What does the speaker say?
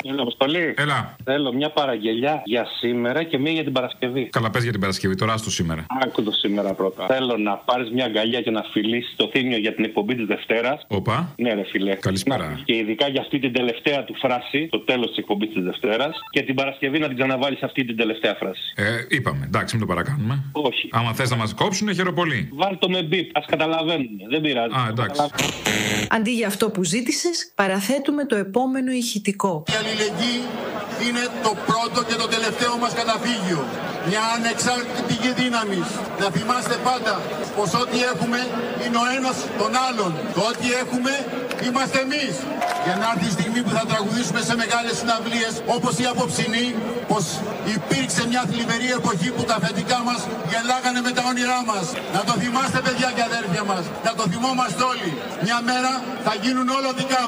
Έλα, Αποστολή. Έλα. Θέλω μια παραγγελιά για σήμερα και μια για την Παρασκευή. Καλά, πες για την Παρασκευή, τώρα άστο σήμερα. Άκου το σήμερα πρώτα. Θέλω να πάρεις μια αγκαλιά και να φιλήσεις το Θήμιο για την εκπομπή της Δευτέρας. Οπα. Ναι, ρε φιλέ. Καλησπέρα. Και ειδικά για αυτή την τελευταία του φράση, το τέλος της εκπομπής της Δευτέρας. Και την Παρασκευή να την ξαναβάλεις αυτή την τελευταία φράση. Είπαμε, εντάξει, μην το παρακάνουμε. Όχι. Άμα θες να μας κόψουνε, χαίρομαι πολύ. Βάλ το με μπιπ, ας καταλαβαίνουν. Δεν πειράζει. Α, εντάξει. Αντί για αυτό που ζήτησες, παραθέτουμε το επόμενο ηχητικό. Η αλληλεγγύη είναι το πρώτο και το τελευταίο μας καταφύγιο. Μια ανεξάρτητη πηγή δύναμης. Να θυμάστε πάντα πως ό,τι έχουμε είναι ο ένας τον άλλον. Το ό,τι έχουμε είμαστε εμείς. Για να έρθει η στιγμή που θα τραγουδήσουμε σε μεγάλες συναυλίες όπως η απόψινή, πως υπήρξε μια θλιβερή εποχή που τα αφεντικά μας γελάγανε με τα όνειρά μας. Να το θυμάστε παιδιά και αδέρφια μας. Να το θυμόμαστε όλοι. Μια μέρα θα γίνουν όλα δικά μας.